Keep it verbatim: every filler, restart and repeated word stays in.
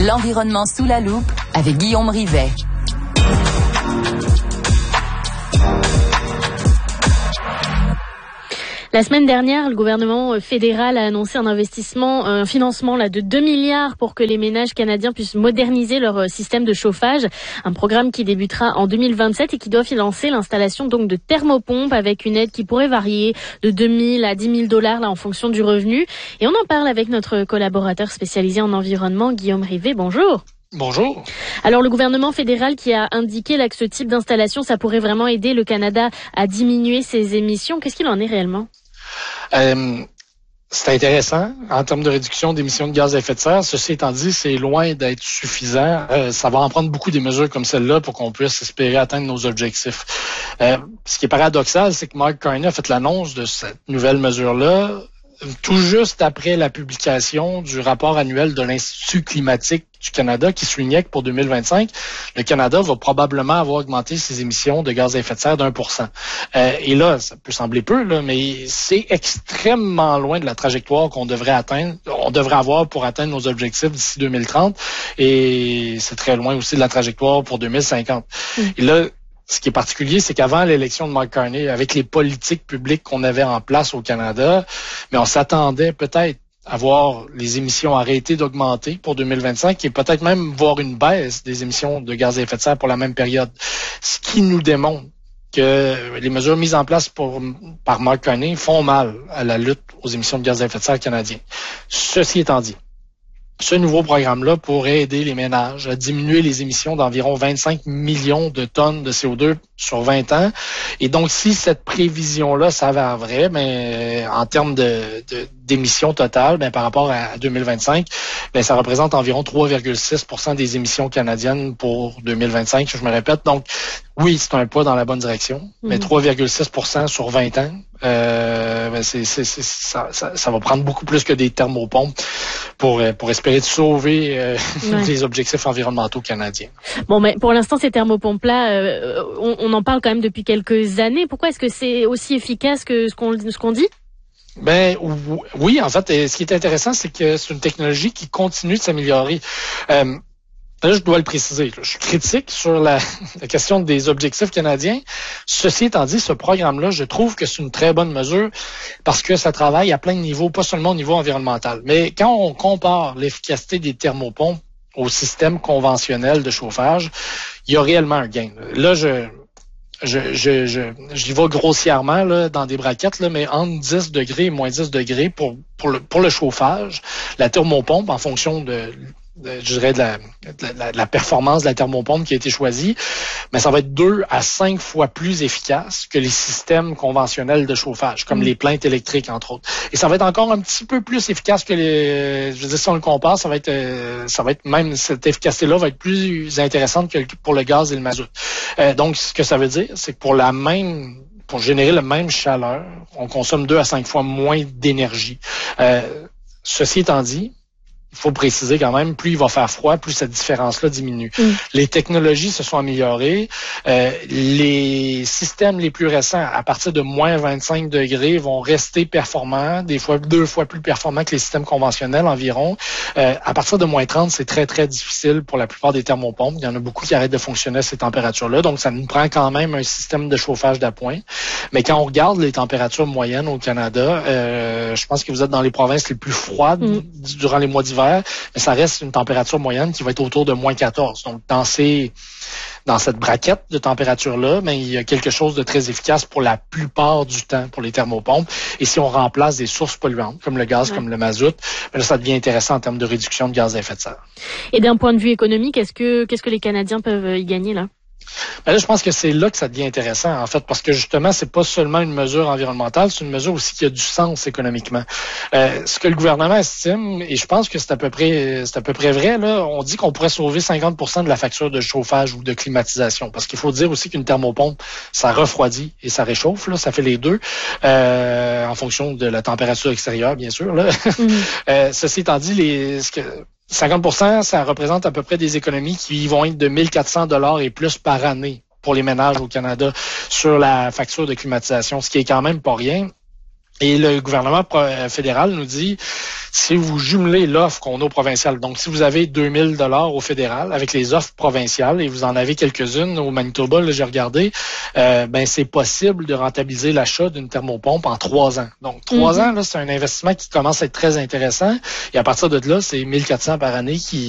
L'environnement sous la loupe avec Guillaume Rivet. La semaine dernière, le gouvernement fédéral a annoncé un investissement, un financement là de deux milliards pour que les ménages canadiens puissent moderniser leur système de chauffage. Un programme qui débutera en deux mille vingt-sept et qui doit financer l'installation donc de thermopompes avec une aide qui pourrait varier de deux mille à dix mille dollars là en fonction du revenu. Et on en parle avec notre collaborateur spécialisé en environnement, Guillaume Rivet. Bonjour. Bonjour. Alors, le gouvernement fédéral qui a indiqué là que ce type d'installation, ça pourrait vraiment aider le Canada à diminuer ses émissions. Qu'est-ce qu'il en est réellement? Euh, c'est intéressant en termes de réduction d'émissions de gaz à effet de serre. Ceci étant dit, c'est loin d'être suffisant. Euh, ça va en prendre beaucoup des mesures comme celle-là pour qu'on puisse espérer atteindre nos objectifs. Euh, ce qui est paradoxal, c'est que Mark Carney a fait l'annonce de cette nouvelle mesure-là tout juste après la publication du rapport annuel de l'Institut climatique du Canada qui soulignait que pour deux mille vingt-cinq, le Canada va probablement avoir augmenté ses émissions de gaz à effet de serre d'un pour cent. Euh, et là, ça peut sembler peu, là, mais c'est extrêmement loin de la trajectoire qu'on devrait atteindre, on devrait avoir pour atteindre nos objectifs d'ici deux mille trente. Et c'est très loin aussi de la trajectoire pour deux mille cinquante. Mmh. Et là, ce qui est particulier, c'est qu'avant l'élection de Mark Carney, avec les politiques publiques qu'on avait en place au Canada, mais on s'attendait peut-être à voir les émissions arrêter d'augmenter pour deux mille vingt-cinq et peut-être même voir une baisse des émissions de gaz à effet de serre pour la même période. Ce qui nous démontre que les mesures mises en place pour, par Mark Carney font mal à la lutte aux émissions de gaz à effet de serre canadiens. Ceci étant dit, ce nouveau programme-là pourrait aider les ménages à diminuer les émissions d'environ vingt-cinq millions de tonnes de C O deux sur vingt ans. Et donc, si cette prévision-là s'avère vraie, ben, en termes de, de, d'émissions totales, ben, par rapport à deux mille vingt-cinq, ben, ça représente environ trois virgule six pour cent des émissions canadiennes pour deux mille vingt-cinq, je me répète. Donc, oui, c'est un pas dans la bonne direction, mmh. mais trois virgule six pour cent sur vingt ans, euh, ben c'est, c'est, c'est, ça, ça, ça va prendre beaucoup plus que des thermopompes pour, pour espérer de sauver euh, ouais. les objectifs environnementaux canadiens. Bon, mais pour l'instant, ces thermopompes-là, euh, on, on en parle quand même depuis quelques années. Pourquoi est-ce que c'est aussi efficace que ce qu'on, ce qu'on dit? Ben oui, en fait, ce qui est intéressant, c'est que c'est une technologie qui continue de s'améliorer. Euh, Là, je dois le préciser. Là, je suis critique sur la, la question des objectifs canadiens. Ceci étant dit, ce programme-là, je trouve que c'est une très bonne mesure parce que ça travaille à plein de niveaux, pas seulement au niveau environnemental. Mais quand on compare l'efficacité des thermopompes au système conventionnel de chauffage, il y a réellement un gain. Là, je... Je, je, je, j'y vais grossièrement là, dans des braquettes, là, mais entre dix degrés et moins dix degrés pour, pour, le, pour le chauffage, la thermopompe, en fonction de, de je dirais de la, de, la, de la performance de la thermopompe qui a été choisie, mais ça va être deux à cinq fois plus efficace que les systèmes conventionnels de chauffage, comme mmh. les plaintes électriques, entre autres. Et ça va être encore un petit peu plus efficace que les... Je veux dire, si on le compare, ça va être euh, ça va être même cette efficacité-là va être plus intéressante que pour le gaz et le mazout. Euh, donc, ce que ça veut dire, c'est que pour la même pour générer la même chaleur, on consomme deux à cinq fois moins d'énergie. Euh, ceci étant dit, il faut préciser quand même, plus il va faire froid, plus cette différence-là diminue. Mm. Les technologies se sont améliorées. Euh, les systèmes les plus récents, à partir de moins vingt-cinq degrés, vont rester performants, des fois deux fois plus performants que les systèmes conventionnels environ. Euh, à partir de moins trente, c'est très, très difficile pour la plupart des thermopompes. Il y en a beaucoup qui arrêtent de fonctionner à ces températures-là. Donc, ça nous prend quand même un système de chauffage d'appoint. Mais quand on regarde les températures moyennes au Canada, euh, je pense que vous êtes dans les provinces les plus froides mm. durant les mois d'hiver. Mais ça reste une température moyenne qui va être autour de moins quatorze. Donc, dans ces, dans cette braquette de température-là, mais il y a quelque chose de très efficace pour la plupart du temps pour les thermopompes. Et si on remplace des sources polluantes, comme le gaz, ouais. comme le mazout, là, ça devient intéressant en termes de réduction de gaz à effet de serre. Et d'un point de vue économique, est-ce que, qu'est-ce que les Canadiens peuvent y gagner, là? Ben là, je pense que c'est là que ça devient intéressant, en fait, parce que justement, c'est pas seulement une mesure environnementale, c'est une mesure aussi qui a du sens économiquement. Euh, ce que le gouvernement estime, et je pense que c'est à peu près, c'est à peu près vrai, là, on dit qu'on pourrait sauver cinquante pour cent de la facture de chauffage ou de climatisation, parce qu'il faut dire aussi qu'une thermopompe, ça refroidit et ça réchauffe, là, ça fait les deux, euh, en fonction de la température extérieure, bien sûr, là. Mm-hmm. euh, ceci étant dit, les, ce que, cinquante pour cent, ça représente à peu près des économies qui vont être de mille quatre cents dollars et plus par année pour les ménages au Canada sur la facture de climatisation, ce qui est quand même pas rien. Et le gouvernement fédéral nous dit, si vous jumelez l'offre qu'on a au provincial, donc si vous avez deux mille dollars au fédéral avec les offres provinciales et vous en avez quelques-unes au Manitoba, là, j'ai regardé, euh, ben c'est possible de rentabiliser l'achat d'une thermopompe en trois ans. Donc trois mm-hmm. ans, là, c'est un investissement qui commence à être très intéressant. Et à partir de là, c'est mille quatre cents par année qui